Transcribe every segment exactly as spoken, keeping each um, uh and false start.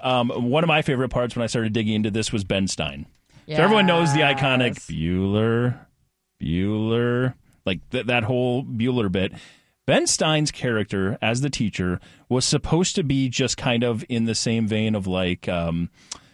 Um, one of my favorite parts when I started digging into this was Ben Stein. Yes. So everyone knows the iconic Bueller, Bueller, like th- that whole Bueller bit. Ben Stein's character as the teacher was supposed to be just kind of in the same vein of like um,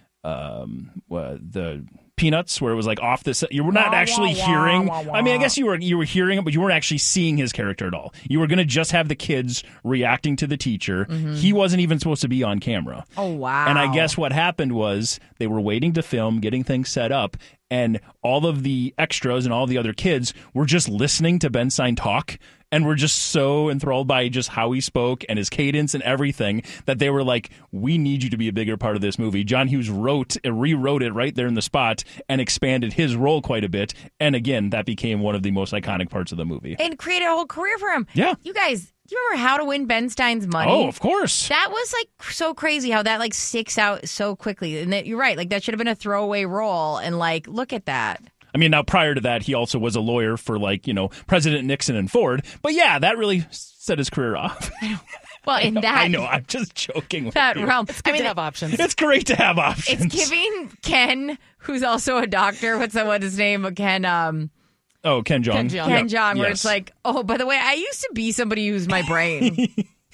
um, uh, the Peanuts, where it was like off the set. You were not Wah, actually wah, hearing. wah, wah, I mean, I wah. guess you were you were hearing it, but you weren't actually seeing his character at all. You were going to just have the kids reacting to the teacher. Mm-hmm. He wasn't even supposed to be on camera. Oh, wow. And I guess what happened was they were waiting to film, getting things set up, and all of the extras and all the other kids were just listening to Ben Stein talk. And were just so enthralled by just how he spoke and his cadence and everything that they were like, we need you to be a bigger part of this movie. John Hughes wrote, rewrote it right there in the spot and expanded his role quite a bit. And again, that became one of the most iconic parts of the movie. And created a whole career for him. Yeah. You guys, do you remember How to Win Ben Stein's Money? Oh, of course. That was like so crazy how that like sticks out so quickly. And that, you're right. Like that should have been a throwaway role. And like, look at that. I mean, now prior to that, he also was a lawyer for like, you know, President Nixon and Ford. But yeah, that really set his career off. Well, in I know, that I know, I'm just joking with that you. realm, It's good I mean, to have options. It's great to have options. it's giving Ken, who's also a doctor. What's what his name? Ken. Um, Oh, Ken Jeong. Ken Jeong. Ken Yep. Jeong. Where Yes. it's like, oh, by the way, I used to be somebody who used my brain.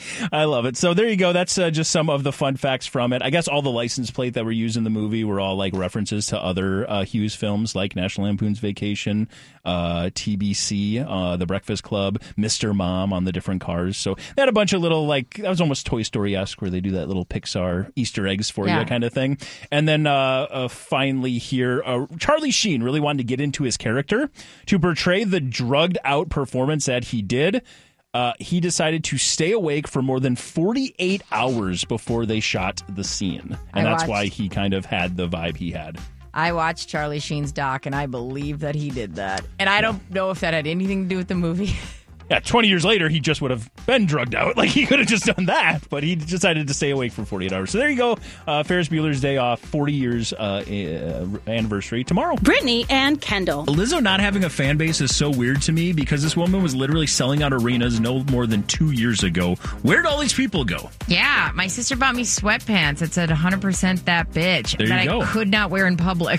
I love it. So there you go. That's uh, just some of the fun facts from it. I guess all the license plate that were used in the movie were all like references to other uh, Hughes films like National Lampoon's Vacation, uh, T B C, uh, The Breakfast Club, Mister Mom on the different cars. So they had a bunch of little like, that was almost Toy Story-esque where they do that little Pixar Easter eggs for Yeah. you kind of thing. And then uh, uh, finally here, uh, Charlie Sheen really wanted to get into his character to portray the drugged out performance that he did. Uh, he decided to stay awake for more than forty-eight hours before they shot the scene. And I that's watched- why he kind of had the vibe he had. I watched Charlie Sheen's doc, and I believe that he did that. And I don't know if that had anything to do with the movie. Yeah, twenty years later, he just would have been drugged out. Like, he could have just done that, but he decided to stay awake for forty-eight hours. So there you go. Uh, Ferris Bueller's Day Off, forty years uh, uh, anniversary tomorrow. Brittany and Kendall. Lizzo not having a fan base is so weird to me because this woman was literally selling out arenas no more than two years ago. Where'd all these people go? Yeah, my sister bought me sweatpants that said one hundred percent that bitch There that you I go. could not wear in public.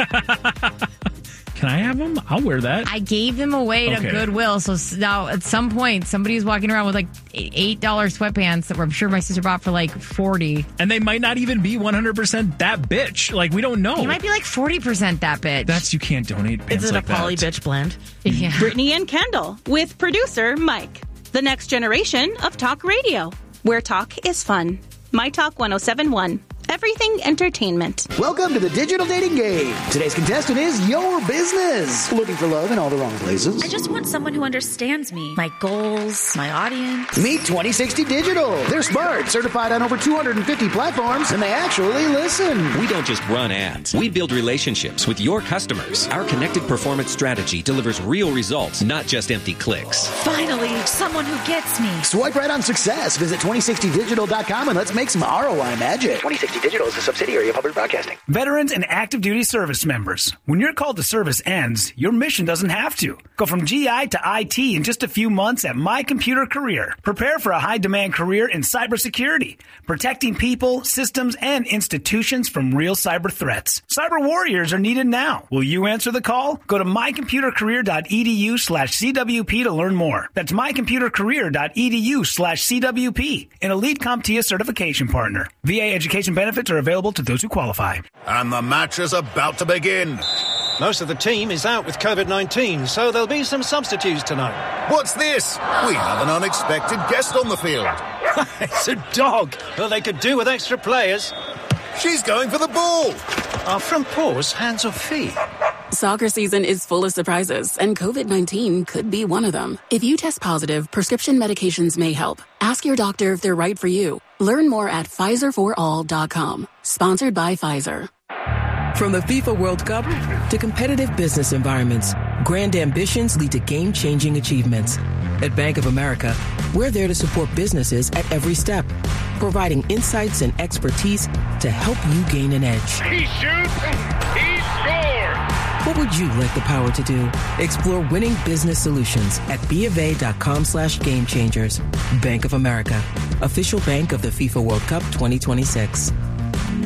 Can I have them? I'll wear that. I gave them away to Okay. Goodwill. So s- now at some point, somebody was walking around with like eight dollars sweatpants that were, I'm sure my sister bought for like forty. And they might not even be one hundred percent that bitch. Like, we don't know. It might be like forty percent that bitch. That's, you can't donate pants Is it like a poly that. bitch blend? yeah. Brittany and Kendall with producer Mike. The next generation of talk radio, where talk is fun. My Talk one oh seven point one. Everything entertainment. Welcome to the digital dating game. Today's contestant is your business. Looking for love in all the wrong places? I just want someone who understands me, my goals, my audience. Meet twenty sixty Digital. They're smart, certified on over two hundred fifty platforms, and they actually listen. We don't just run ads. We build relationships with your customers. Our connected performance strategy delivers real results, not just empty clicks. Finally, someone who gets me. Swipe right on success. Visit twenty sixty digital dot com and let's make some R O I magic. twenty sixty Digital is a subsidiary of Hubbard Broadcasting. Veterans and active duty service members. When your call to service ends, your mission doesn't have to. Go from G I to I T in just a few months at My Computer Career. Prepare for a high-demand career in cybersecurity, protecting people, systems, and institutions from real cyber threats. Cyber warriors are needed now. Will you answer the call? Go to my computer career dot e d u slash C W P to learn more. That's my computer career dot e d u slash C W P, an elite CompTIA certification partner. V A education benefits are available to those who qualify. And the match is about to begin. Most of the team is out with covid nineteen, so there'll be some substitutes tonight. What's this? We have an unexpected guest on the field. It's a dog. Well, they could do with extra players. She's going for the ball. Are front paws hands or feet? Soccer season is full of surprises, and covid nineteen could be one of them. If you test positive, prescription medications may help. Ask your doctor if they're right for you. Learn more at Pfizer for all dot com. Sponsored by Pfizer. From the FIFA World Cup to competitive business environments, grand ambitions lead to game-changing achievements. At Bank of America, we're there to support businesses at every step, providing insights and expertise to help you gain an edge. He shoots, he scores! What would you like the power to do? Explore winning business solutions at BofA.com slash game changers. Bank of America, official bank of the FIFA World Cup twenty twenty-six.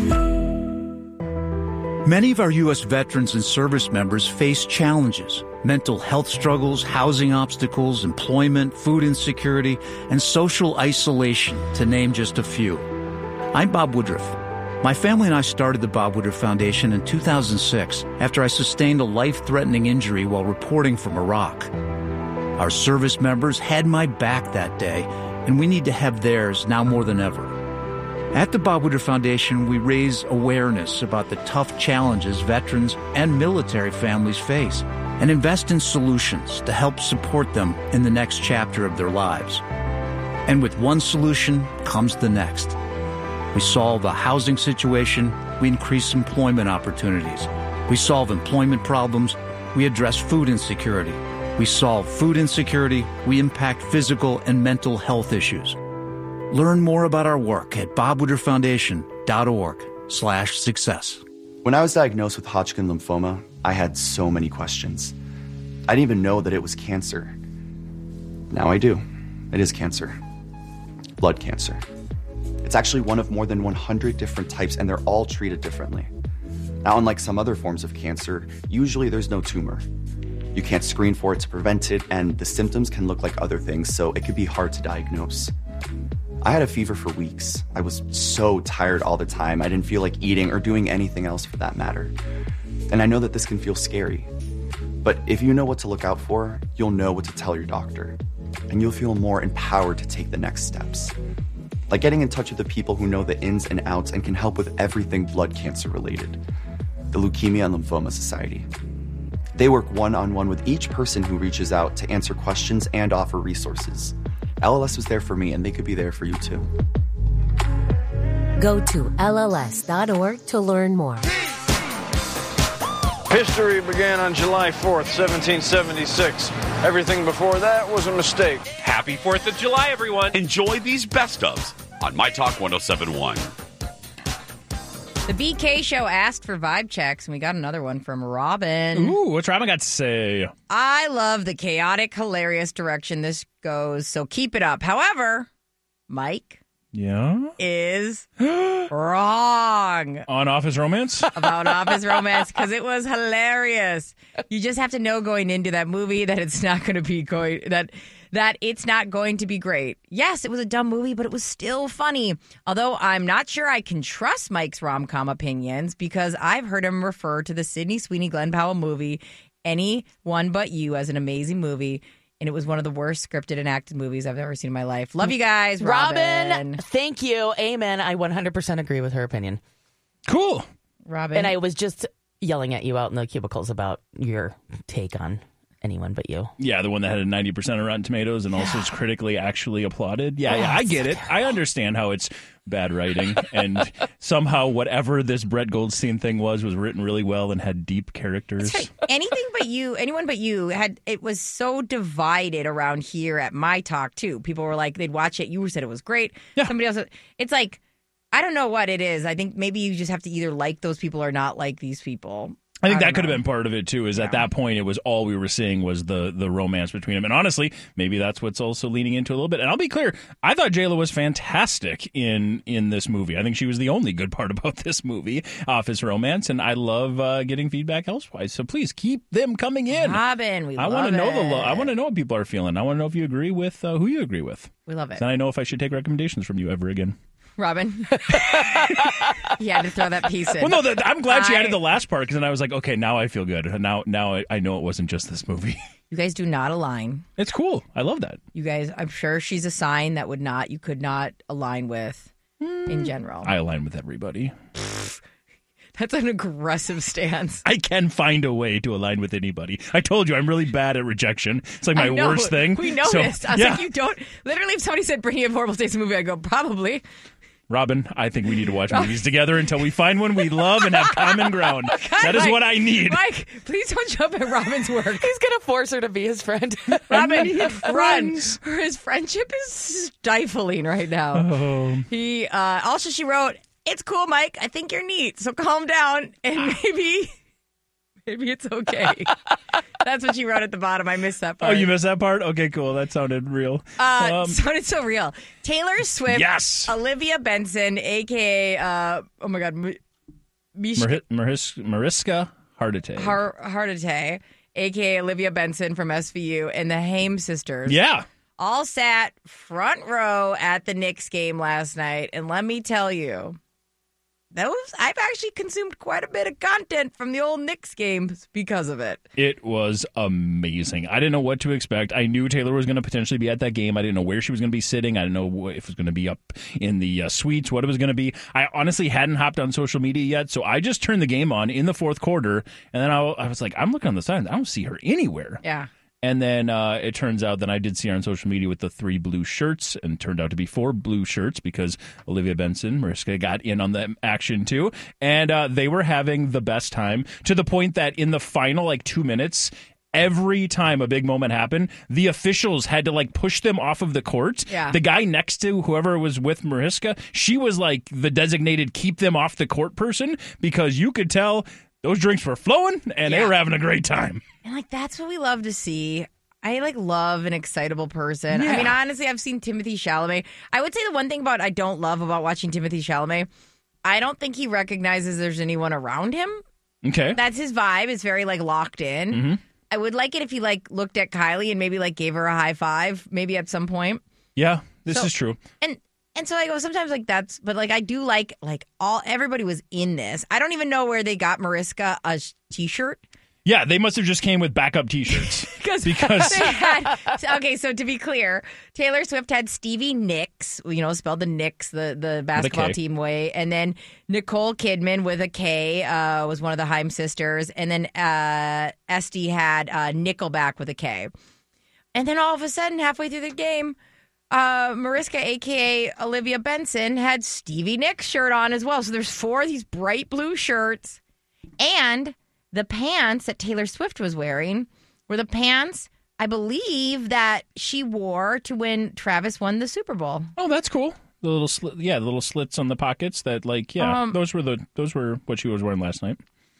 Many of our U S veterans and service members face challenges: mental health struggles, housing obstacles, employment, food insecurity, and social isolation, to name just a few. I'm Bob Woodruff. My family and I started the Bob Woodruff Foundation in two thousand six after I sustained a life-threatening injury while reporting from Iraq. Our service members had my back that day, and we need to have theirs now more than ever. At the Bob Woodruff Foundation, we raise awareness about the tough challenges veterans and military families face and invest in solutions to help support them in the next chapter of their lives. And with one solution comes the next. We solve a housing situation, we increase employment opportunities. We solve employment problems, we address food insecurity. We solve food insecurity, we impact physical and mental health issues. Learn more about our work at bobwoodrufffoundation.org slash success. When I was diagnosed with Hodgkin lymphoma, I had so many questions. I didn't even know that it was cancer. Now I do. It is cancer. Blood cancer. It's actually one of more than one hundred different types, and they're all treated differently. Now, unlike some other forms of cancer, usually there's no tumor. You can't screen for it to prevent it, and the symptoms can look like other things, so it could be hard to diagnose. I had a fever for weeks. I was so tired all the time. I didn't feel like eating or doing anything else for that matter. And I know that this can feel scary. But if you know what to look out for, you'll know what to tell your doctor. And you'll feel more empowered to take the next steps. Like getting in touch with the people who know the ins and outs and can help with everything blood cancer related. The Leukemia and Lymphoma Society. They work one-on-one with each person who reaches out to answer questions and offer resources. L L S was there for me, and they could be there for you too. Go to L L S dot org to learn more. History began on July fourth, seventeen seventy-six. Everything before that was a mistake. Happy fourth of July, everyone. Enjoy these best ofs on My Talk one oh seven point one. The B K Show asked for vibe checks, and we got another one from Robin. Ooh, what's Robin got to say? I love the chaotic, hilarious direction this goes, so keep it up. However, Mike yeah? is wrong. On Office Romance? About Office Romance, because it was hilarious. You just have to know going into that movie that it's not going to be going... that. that it's not going to be great. Yes, it was a dumb movie, but it was still funny. Although I'm not sure I can trust Mike's rom-com opinions because I've heard him refer to the Sydney Sweeney Glenn Powell movie, Anyone But You, as an amazing movie. And it was one of the worst scripted and acted movies I've ever seen in my life. Love you guys, Robin. Robin, thank you. Amen. I one hundred percent agree with her opinion. Cool. Robin. And I was just yelling at you out in the cubicles about your take on Anyone But You. Yeah, the one that had a ninety percent of Rotten Tomatoes and also is critically actually applauded. Yeah, yeah, I get it. I understand how it's bad writing and somehow whatever this Brett Goldstein thing was was written really well and had deep characters. Right. Anything But You, Anyone But You had it was so divided around here at My Talk too. People were like they'd watch it. You said it was great. Yeah. Somebody else. It's like I don't know what it is. I think maybe you just have to either like those people or not like these people. I think I that could know. have been part of it, too, is yeah. at that point, it was all we were seeing was the the romance between them. And honestly, maybe that's what's also leaning into a little bit. And I'll be clear, I thought J-Lo was fantastic in in this movie. I think she was the only good part about this movie, Office Romance. And I love uh, getting feedback elsewise. So please keep them coming in. Robin, we I love want to know it. the lo- I want to know what people are feeling. I want to know if you agree with uh, who you agree with. We love it. Then I know if I should take recommendations from you ever again. Robin. He had to throw that piece in. Well, no, the, I'm glad I, she added the last part because then I was like, okay, now I feel good. Now now I, I know it wasn't just this movie. You guys do not align. It's cool. I love that. You guys, I'm sure she's a sign that would not, you could not align with mm. in general. I align with everybody. That's an aggressive stance. I can find a way to align with anybody. I told you, I'm really bad at rejection. It's like my worst thing. We noticed. So, I was yeah. like, you don't. Literally, if somebody said bringing up Horrible States movie, I'd go, probably. Robin, I think we need to watch movies together until we find one we love and have common ground. God, that is Mike, what I need. Mike, please don't jump at Robin's work. He's going to force her to be his friend. Robin, run. His friendship is stifling right now. Oh. He uh, also, she wrote, it's cool, Mike. I think you're neat. So calm down and maybe, maybe it's okay. That's what she wrote at the bottom. I missed that part. Oh, you missed that part? Okay, cool. That sounded real. Uh, um, sounded so real. Taylor Swift. Yes. Olivia Benson, a k a. Uh, oh, my God. M- Mar- Maris- Mariska Hargitay. Har- Hargitay, a k a. Olivia Benson from S V U, and the Haim sisters. Yeah. All sat front row at the Knicks game last night. And let me tell you, those I've actually consumed quite a bit of content from the old Knicks games because of it. It was amazing. I didn't know what to expect. I knew Taylor was going to potentially be at that game. I didn't know where she was going to be sitting. I didn't know if it was going to be up in the uh, suites, what it was going to be. I honestly hadn't hopped on social media yet, so I just turned the game on in the fourth quarter, and then I, I was like, I'm looking on the side. I don't see her anywhere. Yeah. And then uh, it turns out that I did see her on social media with the three blue shirts, and turned out to be four blue shirts because Olivia Benson, Mariska, got in on the action too. And uh, they were having the best time, to the point that in the final like two minutes, every time a big moment happened, the officials had to like push them off of the court. Yeah. The guy next to whoever was with Mariska, she was like the designated keep them off the court person, because you could tell those drinks were flowing and Yeah. they were having a great time. And, like, that's what we love to see. I, like, love an excitable person. Yeah. I mean, honestly, I've seen Timothée Chalamet. I would say the one thing about I don't love about watching Timothée Chalamet, I don't think he recognizes there's anyone around him. Okay. That's his vibe. It's very, like, locked in. Mm-hmm. I would like it if he, like, looked at Kylie and maybe, like, gave her a high five, maybe at some point. Yeah, this So- is true. And and so I go, sometimes, like, that's, but, like, I do like, like, all, everybody was in this. I don't even know where they got Mariska a sh- t-shirt. Yeah, they must have just came with backup T-shirts. because They had, okay, so to be clear, Taylor Swift had Stevie Nicks, you know, spelled the Knicks, the, the basketball K. team way. And then Nicole Kidman with a K uh, was one of the Haim sisters. And then uh, Esty had uh, Nickelback with a K. And then all of a sudden, halfway through the game, uh, Mariska, a k a. Olivia Benson, had Stevie Nicks shirt on as well. So there's four of these bright blue shirts. And the pants that Taylor Swift was wearing were the pants, I believe, that she wore to when Travis won the Super Bowl. Oh, that's cool. The little slit, yeah, the little slits on the pockets. That like, yeah, Um, those were the those were what she was wearing last night.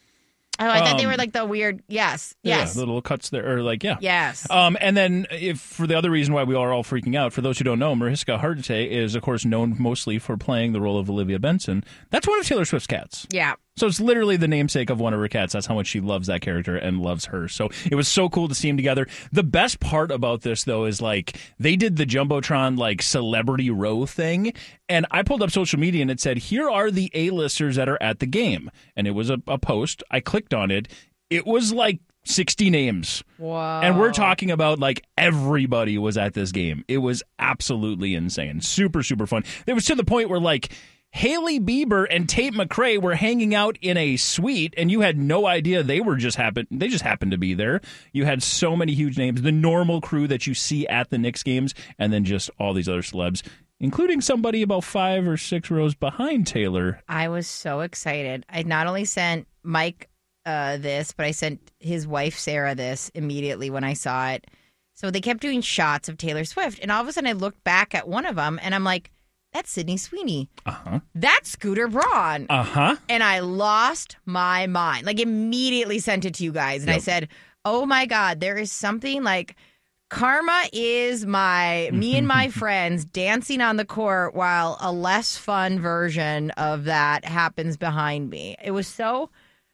Oh, I thought they Um, were like the weird, yes, yes. Yeah, the little cuts there, or like, yeah. Yes. Um, and then, if for the other reason why we are all freaking out, for those who don't know, Mariska Hargitay is, of course, known mostly for playing the role of Olivia Benson. That's one of Taylor Swift's cats. Yeah. So it's literally the namesake of one of her cats. That's how much she loves that character and loves her. So it was so cool to see them together. The best part about this, though, is like they did the Jumbotron like celebrity row thing. And I pulled up social media and it said, here are the A-listers that are at the game. And it was a, a post. I clicked on it. It was like sixty names. Wow. And we're talking about like everybody was at this game. It was absolutely insane. Super, super fun. It was to the point where like Hailey Bieber and Tate McRae were hanging out in a suite, and you had no idea they were just happen. They just happened to be there. You had so many huge names, the normal crew that you see at the Knicks games, and then just all these other celebs, including somebody about five or six rows behind Taylor. I was so excited. I not only sent Mike uh, this, but I sent his wife Sarah this immediately when I saw it. So they kept doing shots of Taylor Swift, and all of a sudden I looked back at one of them, and I'm like, that's Sydney Sweeney. Uh-huh. That's Scooter Braun. Uh-huh. And I lost my mind. Like, immediately sent it to you guys. And Yep. I said, oh, my God, there is something like karma is my, me and my friends dancing on the court while a less fun version of that happens behind me. It was so...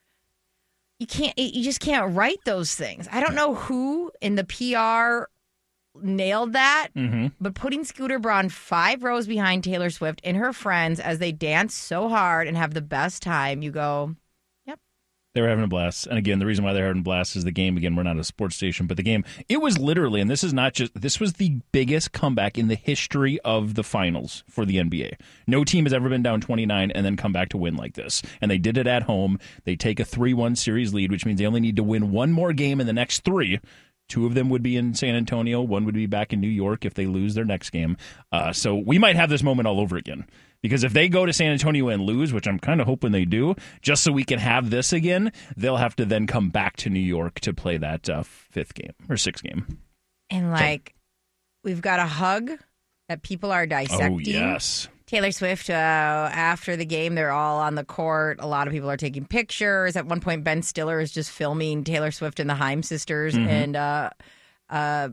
You can't, you just can't write those things. I don't know who in the P R nailed that, Mm-hmm. but putting Scooter Braun five rows behind Taylor Swift and her friends as they dance so hard and have the best time, you go, They were having a blast. And again, the reason why they're having a blast is the game. Again, we're not a sports station, but the game, it was literally, and this is not just, this was the biggest comeback in the history of the finals for the N B A. No team has ever been down twenty-nine and then come back to win like this. And they did it at home. They take a three one series lead, which means they only need to win one more game in the next three. Two of them would be in San Antonio. One would be back in New York if they lose their next game. Uh, so we might have this moment all over again. Because if they go to San Antonio and lose, which I'm kind of hoping they do, just so we can have this again, they'll have to then come back to New York to play that uh, fifth game or sixth game. and like, we've got a hug that people are dissecting. Oh, yes. Taylor Swift, uh, after the game, they're all on the court. A lot of people are taking pictures. At one point, Ben Stiller is just filming Taylor Swift and the Haim sisters. Mm-hmm. And uh, uh,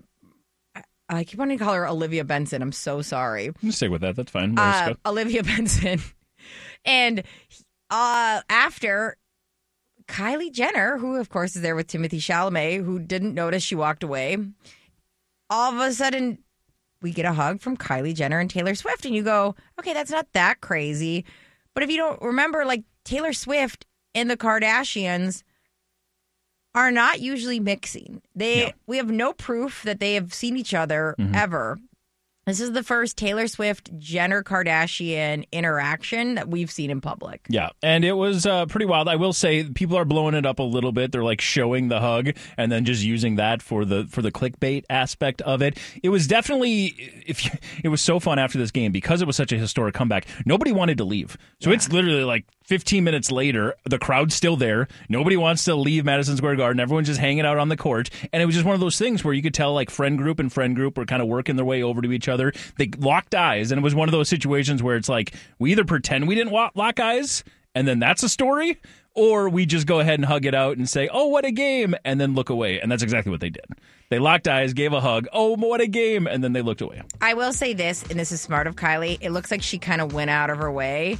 I keep wanting to call her Olivia Benson. I'm so sorry. You can stick with that. That's fine. Uh, Olivia Benson. And uh, after, Kylie Jenner, who, of course, is there with Timothée Chalamet, who didn't notice she walked away, all of a sudden, we get a hug from Kylie Jenner and Taylor Swift. And you go, okay, that's not that crazy. But if you don't remember, like, Taylor Swift and the Kardashians are not usually mixing. They no. We have no proof that they have seen each other mm-hmm. ever. This is the first Taylor Swift Jenner Kardashian interaction that we've seen in public. Yeah, and it was uh, pretty wild. I will say people are blowing it up a little bit. They're like showing the hug and then just using that for the for the clickbait aspect of it. It was definitely if you, it was so fun after this game because it was such a historic comeback. Nobody wanted to leave. So yeah. It's literally like fifteen minutes later, the crowd's still there. Nobody wants to leave Madison Square Garden. Everyone's just hanging out on the court. And it was just one of those things where you could tell like friend group and friend group were kind of working their way over to each other. They locked eyes, and it was one of those situations where it's like, we either pretend we didn't lock eyes, and then that's a story, or we just go ahead and hug it out and say, oh, what a game, and then look away. And that's exactly what they did. They locked eyes, gave a hug, oh, what a game, and then they looked away. I will say this, and this is smart of Kylie, it looks like she kind of went out of her way.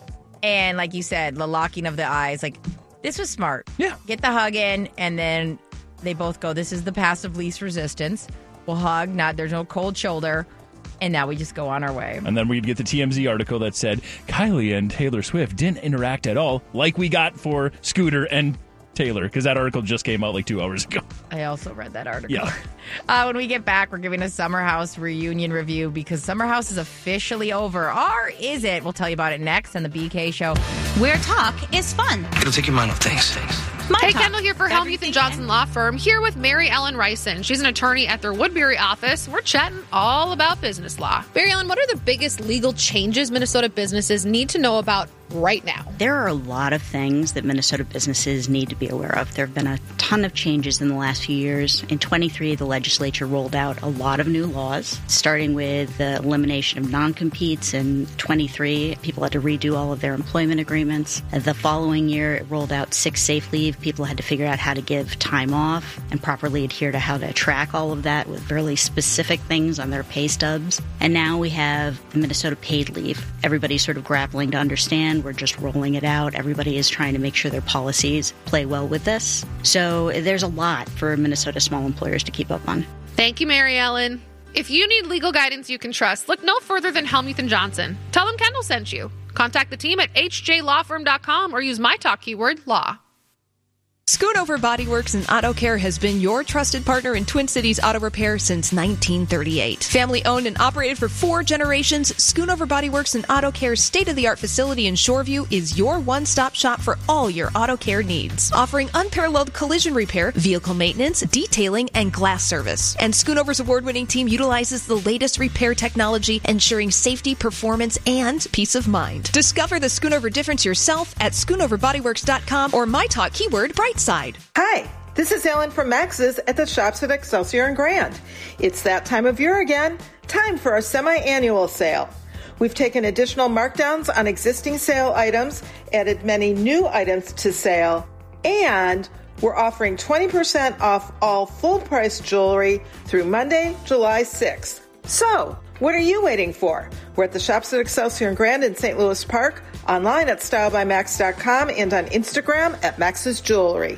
And like you said, the locking of the eyes, like, this was smart. Yeah. Get the hug in, and then they both go, this is the path of least resistance. We'll hug, not there's no cold shoulder. And now we just go on our way. And then we'd get the T M Z article that said Kylie and Taylor Swift didn't interact at all, like we got for Scooter and Taylor, because that article just came out like two hours ago. I also read that article. Yeah. Uh, when we get back, we're giving a Summer House reunion review because Summer House is officially over. Or is it? We'll tell you about it next on the B K Show. Where talk is fun. It'll take your mind off things. Thanks. My hey, talk. Kendall here for Helmuth and Johnson Law Firm, here with Mary Ellen Ryson. She's an attorney at their Woodbury office. We're chatting all about business law. Mary Ellen, what are the biggest legal changes Minnesota businesses need to know about right now? There are a lot of things that Minnesota businesses need to be aware of. There have been a ton of changes in the last few years. In twenty-three, the legislature rolled out a lot of new laws, starting with the elimination of non-competes. In twenty-three, people had to redo all of their employment agreements. The following year, it rolled out sick safe leave. People had to figure out how to give time off and properly adhere to how to track all of that with really specific things on their pay stubs. And now we have the Minnesota paid leave. Everybody's sort of grappling to understand. We're just rolling it out. Everybody is trying to make sure their policies play well with this. So there's a lot for Minnesota small employers to keep up on. Thank you, Mary Ellen. If you need legal guidance you can trust, look no further than Helmuth and Johnson. Tell them Kendall sent you. Contact the team at h j law firm dot com or use my talk keyword law. Schoonover Body Works and Auto Care has been your trusted partner in Twin Cities auto repair since nineteen thirty-eight. Family owned and operated for four generations, Schoonover Body Works and Auto Care's state-of-the-art facility in Shoreview is your one-stop shop for all your auto care needs. Offering unparalleled collision repair, vehicle maintenance, detailing, and glass service. And Schoonover's award-winning team utilizes the latest repair technology, ensuring safety, performance, and peace of mind. Discover the Schoonover difference yourself at schoonover body works dot com or my talk keyword bright side. Hi, this is Ellen from Max's at the shops at Excelsior and Grand. It's that time of year again, time for our semi-annual sale. We've taken additional markdowns on existing sale items, added many new items to sale, and we're offering twenty percent off all full-price jewelry through Monday, July sixth. So, what are you waiting for? We're at the shops at Excelsior and Grand in Saint Louis Park, online at style by max dot com, and on Instagram at Max's Jewelry.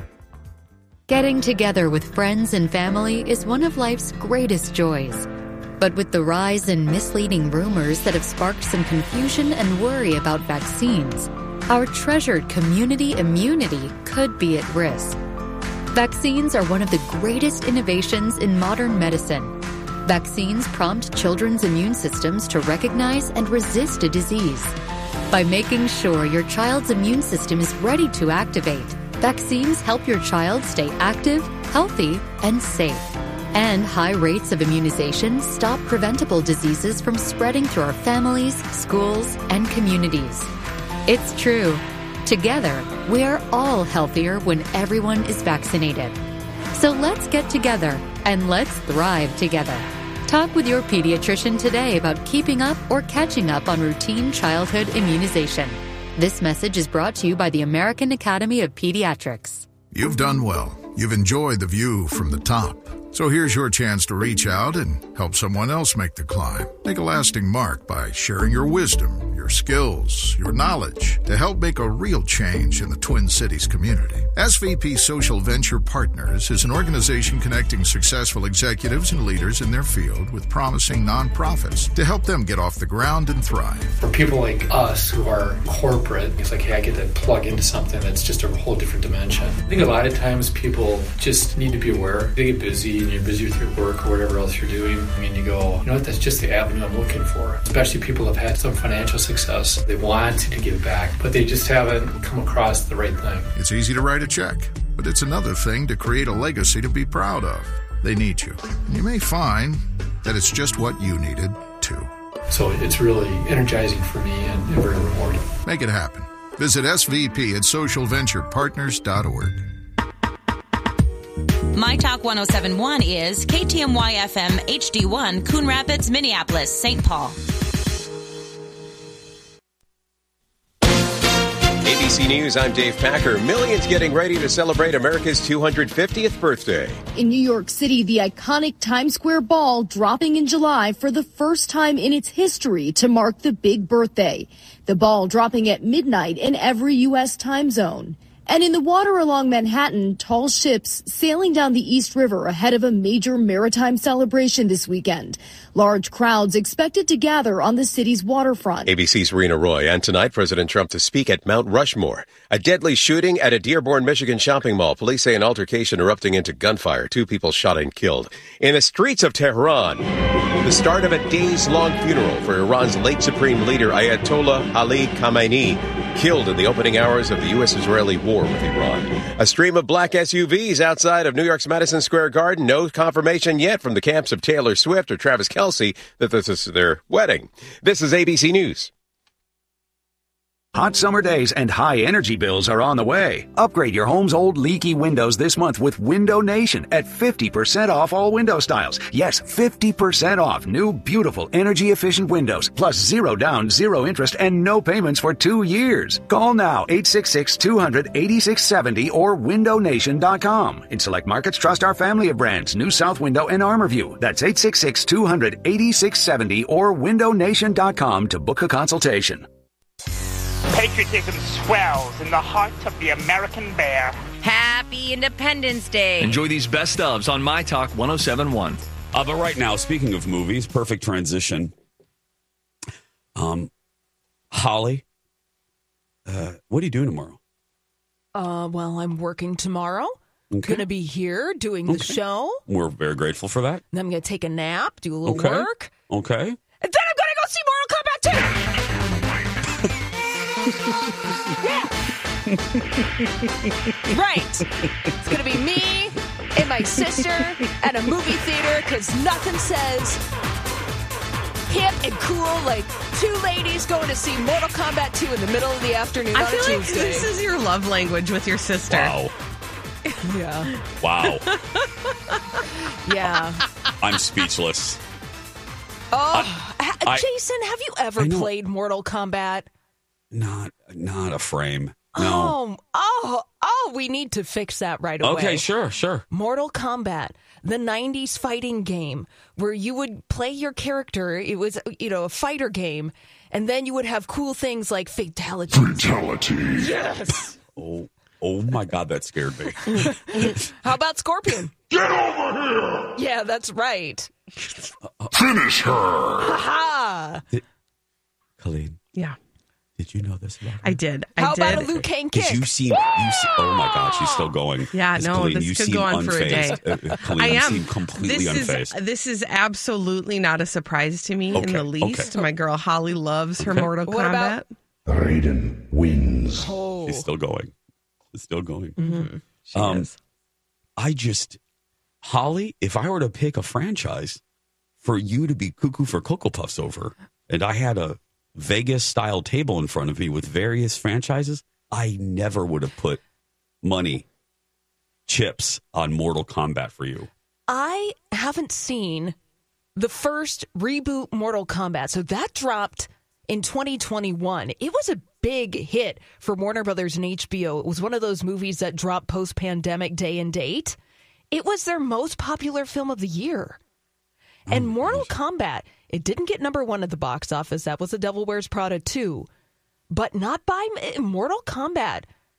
Getting together with friends and family is one of life's greatest joys. But with the rise in misleading rumors that have sparked some confusion and worry about vaccines, our treasured community immunity could be at risk. Vaccines are one of the greatest innovations in modern medicine. Vaccines prompt children's immune systems to recognize and resist a disease. By making sure your child's immune system is ready to activate, vaccines help your child stay active, healthy, and safe. And high rates of immunization stop preventable diseases from spreading through our families, schools, and communities. It's true. Together, we are all healthier when everyone is vaccinated. So let's get together and let's thrive together. Talk with your pediatrician today about keeping up or catching up on routine childhood immunization. This message is brought to you by the American Academy of Pediatrics. You've done well. You've enjoyed the view from the top. So here's your chance to reach out and help someone else make the climb. Make a lasting mark by sharing your wisdom, your skills, your knowledge to help make a real change in the Twin Cities community. S V P Social Venture Partners is an organization connecting successful executives and leaders in their field with promising nonprofits to help them get off the ground and thrive. For people like us who are corporate, it's like, hey, I get to plug into something that's just a whole different dimension. I think a lot of times people just need to be aware. They get busy and you're busy with your work or whatever else you're doing. I mean, you go, you know what, that's just the avenue I'm looking for. Especially people have had some financial success. They want to give back, but they just haven't come across the right thing. It's easy to write a check, but it's another thing to create a legacy to be proud of. They need you. And you may find that it's just what you needed, too. So it's really energizing for me and very rewarding. Make it happen. Visit S V P at social venture partners dot org. My Talk one oh seven point one is K T M Y F M H D one, Coon Rapids, Minneapolis, Saint Paul. A B C News, I'm Dave Packer. Millions getting ready to celebrate America's two hundred fiftieth birthday. In New York City, the iconic Times Square Ball dropping in July for the first time in its history to mark the big birthday. The ball dropping at midnight in every U S time zone. And in the water along Manhattan, tall ships sailing down the East River ahead of a major maritime celebration this weekend. Large crowds expected to gather on the city's waterfront. A B C's Rena Roy, and tonight President Trump to speak at Mount Rushmore. A deadly shooting at a Dearborn, Michigan shopping mall. Police say an altercation erupting into gunfire. Two people shot and killed. In the streets of Tehran, the start of a days-long funeral for Iran's late supreme leader Ayatollah Ali Khamenei, killed in the opening hours of the U S-Israeli war with Iran. A stream of black S U Vs outside of New York's Madison Square Garden. No confirmation yet from the camps of Taylor Swift or Travis Kelce that this is their wedding. This is A B C News. Hot summer days and high energy bills are on the way. Upgrade your home's old leaky windows this month with Window Nation at fifty percent off all window styles. Yes, fifty percent off new, beautiful, energy-efficient windows, plus zero down, zero interest, and no payments for two years. Call now, eight six six, two hundred, eighty-six seventy or window nation dot com. In select markets, trust our family of brands, New South Window and ArmorView. That's eight six six, two hundred, eighty-six seventy or window nation dot com to book a consultation. Patriotism swells in the heart of the American bear. Happy Independence Day. Enjoy these best ofs on My Talk one oh seven point one. Uh, but right now, speaking of movies, perfect transition. Um, Holly, uh, what are you doing tomorrow? Uh, well, I'm working tomorrow. Okay. Going to be here doing the Okay. show. We're very grateful for that. Then I'm going to take a nap, do a little Okay. work. Okay. And then I'm going to go see Mortal Kombat two. Right. It's going to be me and my sister at a movie theater because nothing says hip and cool like two ladies going to see Mortal Kombat two in the middle of the afternoon I on feel a like Tuesday. this is your love language with your sister. Wow. Yeah. Wow. Yeah. I'm speechless. Oh, I- ha- I- Jason, have you I ever know. played Mortal Kombat? Not, not a frame. No. Oh, oh, oh, we need to fix that right away. Okay, sure, sure. Mortal Kombat, the nineties fighting game where you would play your character. It was, you know, a fighter game. And then you would have cool things like fatality. Fatality. Yes. Oh, oh my God, that scared me. How about Scorpion? Get over here! Yeah, that's right. Finish her! Ha ha! Colleen, Yeah. did you know this about her? I did. I How did. about a Liu Kang kick? Because you seem, you seem, oh my God, she's still going. Yeah, Miss no, Colleen, this you could seem go on for a day. unfazed. Uh, Colleen, I you am seem completely this unfazed. Is, this is absolutely not a surprise to me in Okay, the least. okay. My girl Holly loves her Okay. Mortal What Kombat. about- Raiden wins. Oh. She's still going. She's still going. Mm-hmm. She Um, is. I just, Holly, if I were to pick a franchise for you to be cuckoo for Cocoa Puffs over, and I had a Vegas-style table in front of me with various franchises, I never would have put money, chips on Mortal Kombat for you. I haven't seen the first reboot Mortal Kombat. So that dropped in twenty twenty-one. It was a big hit for Warner Brothers and H B O. It was one of those movies that dropped post-pandemic day and date. It was their most popular film of the year. And oh, Mortal gosh. Kombat, it didn't get number one at the box office. That was The Devil Wears Prada two. But not by Mortal Kombat